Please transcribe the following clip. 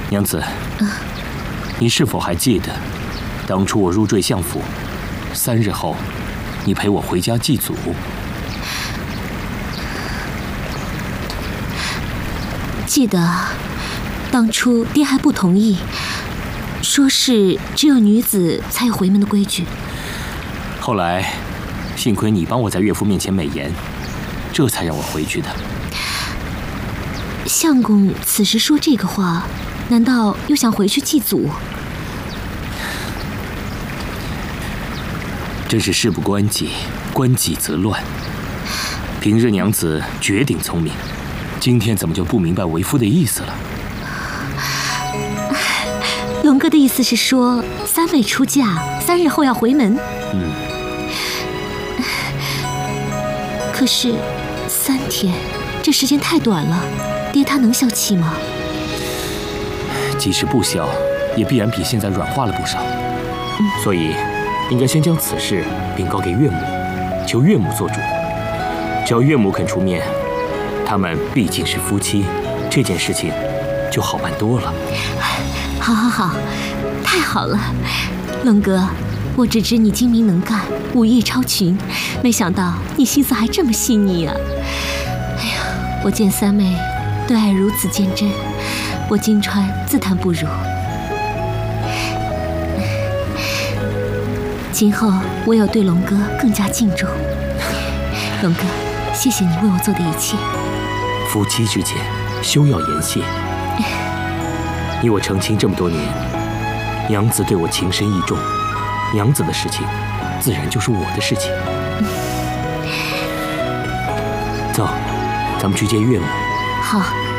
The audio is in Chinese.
娘子，你是否还记得，当初我入赘相府，3日后，你陪我回家祭祖？ 记得，当初爹还不同意，说是只有女子才有回门的规矩。 后来，幸亏你帮我在岳父面前美言，这才让我回去的。 相公此时说这个话，难道又想回去祭祖？ 真是事不关己，关己则乱。平日娘子绝顶聪明，今天怎么就不明白为夫的意思了？ 龙哥的意思是说，三妹出嫁3日后要回门。可是3天，这时间太短了，爹他能消气吗？ 即使不消，也必然比现在软化了不少。所以，应该先将此事禀告给岳母，求岳母做主。只要岳母肯出面，他们毕竟是夫妻，这件事情就好办多了。 好，太好了，龙哥，我只知你精明能干，武艺超群，没想到你心思还这么细腻啊！哎呀，我见三妹对爱如此坚贞，我金川自叹不如。今后我有对龙哥更加敬重。龙哥，谢谢你为我做的一切。 夫妻之间，休要言谢。你我成亲这么多年，娘子对我情深意重，娘子的事情，自然就是我的事情。走，咱们去见岳母。 好。